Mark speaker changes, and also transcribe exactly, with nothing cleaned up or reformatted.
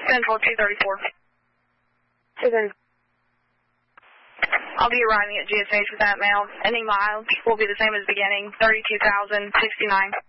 Speaker 1: Central two thirty-four.
Speaker 2: two thirty-four.
Speaker 1: I'll be arriving at G S H with that mail. Ending miles will be the same as beginning, thirty-two thousand sixty-nine.